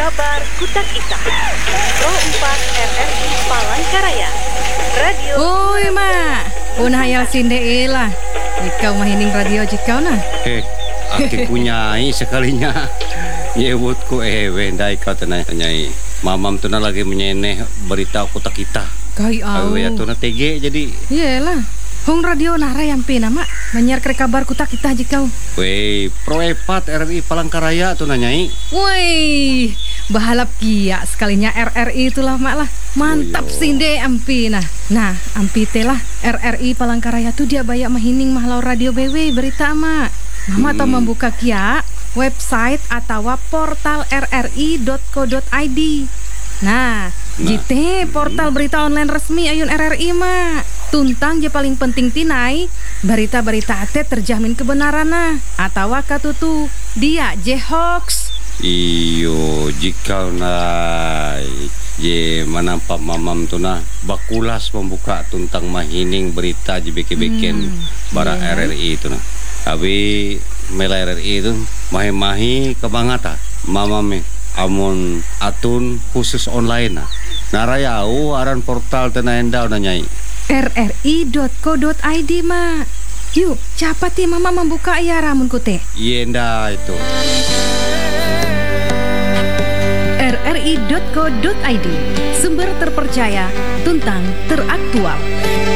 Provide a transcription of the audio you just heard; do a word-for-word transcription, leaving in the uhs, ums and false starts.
Kabar Kutak Ita Pro empat R R I Palangkaraya Radio. Oi mak, unah hayal sinde ilah. Ikau mahining radio jikau nah. Eh, aki punyai sekalinya. Nyebutku eh wendai kau tenai nyai. Mamam tu na lagi menyeneh berita Kutak Ita. Kai au. Awe ya tu na T G jadi. Iyalah. Hong radio nara yang pina mak menyiar kabar Kutak Ita jikau. Wei, Pro empat R R I Palangkaraya tu na nyai. Woi, bahalap kia sekalinya R R I itulah mak lah. Mantap Oh, yo. sinde ampi nah. Nah, ampi telah R R I Palangkaraya tu dia bayak mahining mahlau radio B W berita mak. Mama tau membuka kia website atau portal r r i dot co dot i d. Nah, Nah. jite portal berita online resmi ayun R R I mak. Tuntang je paling penting tinai berita-berita ate terjamin kebenaran nah atau katutu dia je hoax. Iyo, jika na je manampak mamam tu na bakulas membuka tuntang mahining berita je beken-beken Hmm, bara iya. R R I tu na. Abi mela R R I tu mahi-mahi kebangata mamam amun atun khusus online na. Narayau aran portal tena endau na nyai. r r i dot co dot i d mak. Yuk, cepat ya mama membuka ya ramun kute. Yenda itu. r r i dot co dot i d, sumber terpercaya, tuntang teraktual.